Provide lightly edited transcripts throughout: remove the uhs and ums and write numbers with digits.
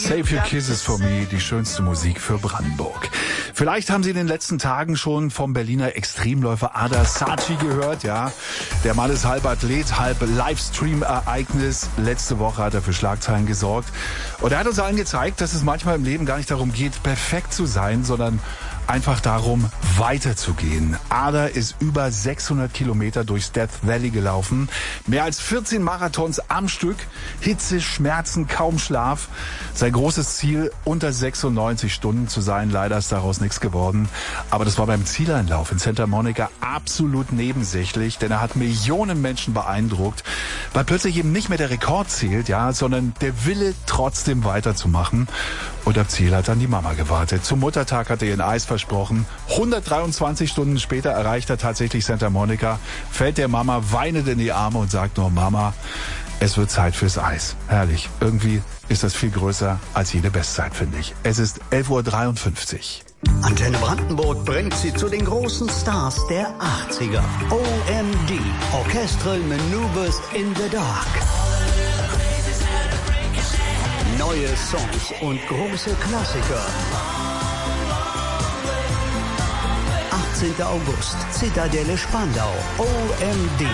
Save Your Kisses for Me, die schönste Musik für Brandenburg. Vielleicht haben Sie in den letzten Tagen schon vom Berliner Extremläufer Ada Saatchi gehört, ja. Der Mann ist halb Athlet, halb Livestream-Ereignis. Letzte Woche hat er für Schlagzeilen gesorgt. Und er hat uns allen gezeigt, dass es manchmal im Leben gar nicht darum geht, perfekt zu sein, sondern einfach darum, weiterzugehen. Ada ist über 600 Kilometer durchs Death Valley gelaufen. Mehr als 14 Marathons am Stück. Hitze, Schmerzen, kaum Schlaf. Sein großes Ziel, unter 96 Stunden zu sein. Leider ist daraus nichts geworden. Aber das war beim Zieleinlauf in Santa Monica absolut nebensächlich, denn er hat Millionen Menschen beeindruckt, weil plötzlich eben nicht mehr der Rekord zählt, ja, sondern der Wille, trotzdem weiterzumachen. Und am Ziel hat dann die Mama gewartet. Zum Muttertag hat er ihr ein Eis versprochen. 123 Stunden später erreicht er tatsächlich Santa Monica, fällt der Mama weinend in die Arme und sagt nur, Mama, es wird Zeit fürs Eis. Herrlich. Irgendwie ist das viel größer als jede Bestzeit, finde ich. Es ist 11:53 Uhr. Antenne Brandenburg bringt Sie zu den großen Stars der 80er. OMD, Orchestral Maneuvers in the Dark. Neue Songs und große Klassiker. 18. August, Zitadelle Spandau, OMD.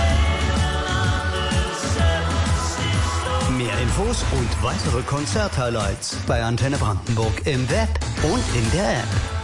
Mehr Infos und weitere Konzerthighlights bei Antenne Brandenburg im Web und in der App.